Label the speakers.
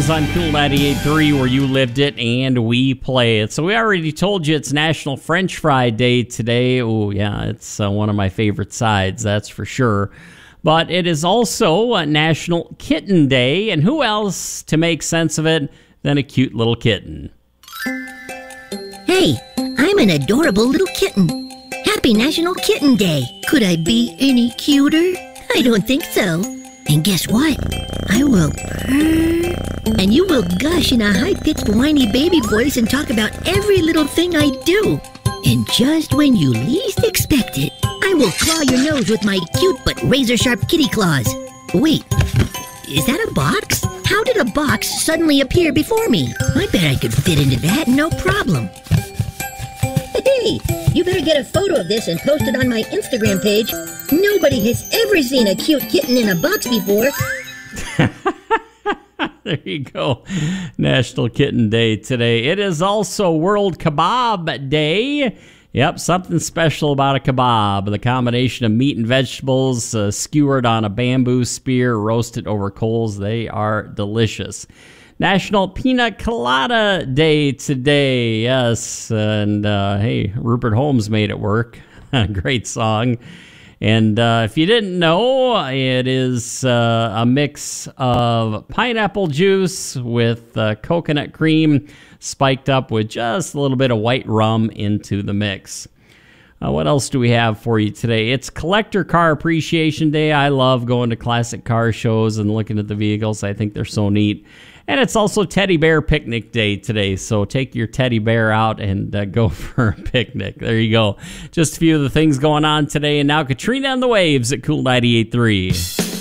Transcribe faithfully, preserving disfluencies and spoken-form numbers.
Speaker 1: is on Cool ninety-eight point three, where you lived it and we play it. So we already told you it's National French Fry Day today. Oh, yeah, it's uh, one of my favorite sides, that's for sure. But it is also uh, National Kitten Day, and who else to make sense of it than a cute little kitten?
Speaker 2: Hey, I'm an adorable little kitten. Happy National Kitten Day. Could I be any cuter? I don't think so. And guess what? I will purr, and you will gush in a high-pitched, whiny baby voice and talk about every little thing I do. And just when you least expect it, I will claw your nose with my cute but razor-sharp kitty claws. Wait, is that a box? How did a box suddenly appear before me? I bet I could fit into that, no problem. Hey, you better get a photo of this and post it on my Instagram page. Nobody has ever seen a cute kitten in a box before.
Speaker 1: There you go. National Kitten Day today. It is also World Kebab Day. Yep, something special about a kebab. The combination of meat and vegetables uh, skewered on a bamboo spear, roasted over coals. They are delicious. National Pina Colada Day today. Yes, and uh, hey, Rupert Holmes made it work. Great song. And uh, if you didn't know, it is uh, a mix of pineapple juice with uh, coconut cream spiked up with just a little bit of white rum into the mix. Uh, what else do we have for you today? It's Collector Car Appreciation Day. I love going to classic car shows and looking at the vehicles. I think they're so neat. And it's also Teddy Bear Picnic Day today, so take your teddy bear out and uh, go for a picnic. There you go. Just a few of the things going on today, and now Katrina on the Waves at Cool ninety-eight point three.